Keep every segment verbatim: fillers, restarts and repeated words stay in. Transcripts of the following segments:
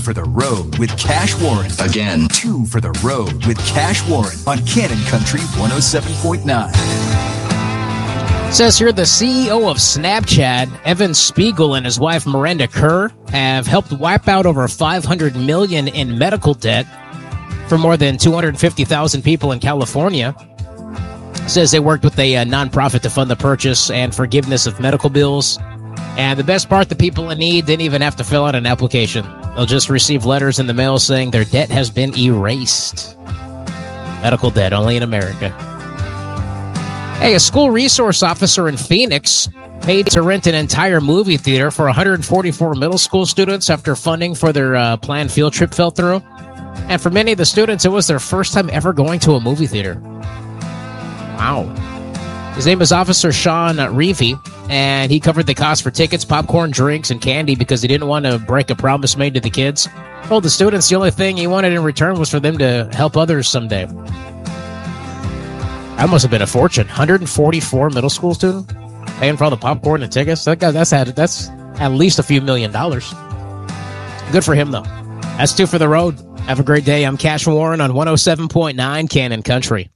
for the road with Cash Warren. Again, two for the road with Cash Warren on Cannon Country one oh seven point nine. It says here the C E O of Snapchat, Evan Spiegel, and his wife Miranda Kerr have helped wipe out over five hundred million dollars in medical debt for more than two hundred fifty thousand people in California. It says they worked with a uh, nonprofit to fund the purchase and forgiveness of medical bills. And the best part, the people in need didn't even have to fill out an application. They'll just receive letters in the mail saying their debt has been erased. Medical debt, only in America. Hey, a school resource officer in Phoenix paid to rent an entire movie theater for one hundred forty-four middle school students after funding for their uh, planned field trip fell through. And for many of the students, it was their first time ever going to a movie theater. Wow. His name is Officer Sean Reevey, and he covered the cost for tickets, popcorn, drinks, and candy because he didn't want to break a promise made to the kids. Told the students the only thing he wanted in return was for them to help others someday. That must have been a fortune. one hundred forty-four middle school students paying for all the popcorn and tickets. That guy, that's had that's at least a few million dollars. Good for him, though. That's two for the road. Have a great day. I'm Cash Warren on one oh seven point nine Cannon Country.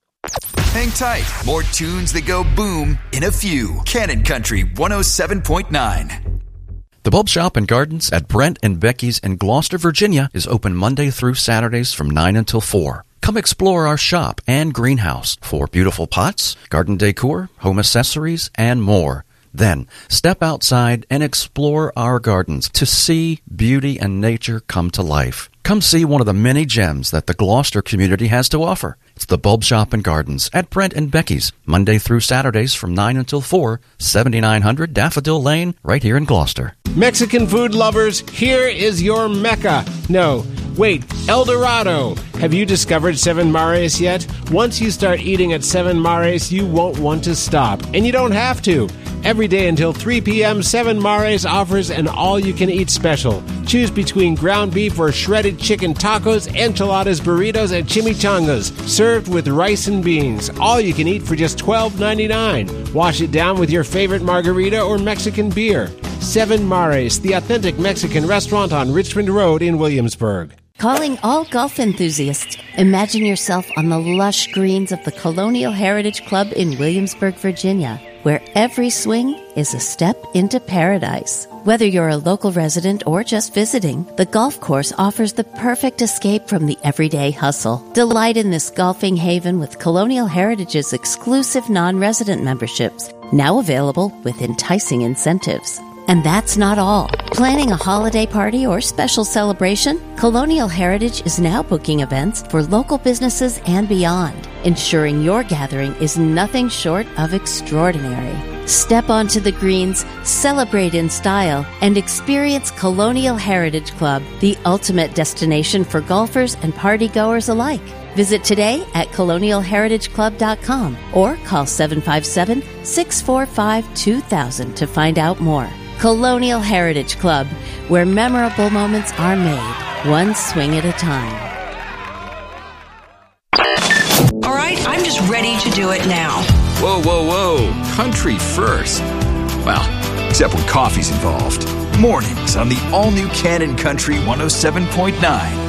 Hang tight. More tunes that go boom in a few. Cannon Country one oh seven point nine. The Bulb Shop and Gardens at Brent and Becky's in Gloucester, Virginia is open Monday through Saturdays from nine until four. Come explore our shop and greenhouse for beautiful pots, garden decor, home accessories, and more. Then, step outside and explore our gardens to see beauty and nature come to life. Come see one of the many gems that the Gloucester community has to offer. It's the Bulb Shop and Gardens at Brent and Becky's, Monday through Saturdays from nine until four, seventy-nine hundred Daffodil Lane, right here in Gloucester. Mexican food lovers, here is your Mecca. No, wait, El Dorado. Have you discovered Seven Mares yet? Once you start eating at Seven Mares, you won't want to stop. And you don't have to. Every day until three p.m., Seven Mares offers an all-you-can-eat special. Choose between ground beef or shredded chicken tacos, enchiladas, burritos, and chimichangas, served with rice and beans. All you can eat for just twelve ninety-nine. Wash it down with your favorite margarita or Mexican beer. Seven Mares, the authentic Mexican restaurant on Richmond Road in Williamsburg. Calling all golf enthusiasts. Imagine yourself on the lush greens of the Colonial Heritage Club in Williamsburg, Virginia, where every swing is a step into paradise. Whether you're a local resident or just visiting, the golf course offers the perfect escape from the everyday hustle. Delight in this golfing haven with Colonial Heritage's exclusive non-resident memberships, now available with enticing incentives. And that's not all. Planning a holiday party or special celebration? Colonial Heritage is now booking events for local businesses and beyond, ensuring your gathering is nothing short of extraordinary. Step onto the greens, celebrate in style, and experience Colonial Heritage Club, the ultimate destination for golfers and partygoers alike. Visit today at colonial heritage club dot com or call seven five seven, six four five, two thousand to find out more. Colonial Heritage Club, where memorable moments are made, one swing at a time. All right, I'm just ready to do it now. Whoa, whoa, whoa. Country first. Well, except when coffee's involved. Mornings on the all-new Cannon Country one oh seven point nine.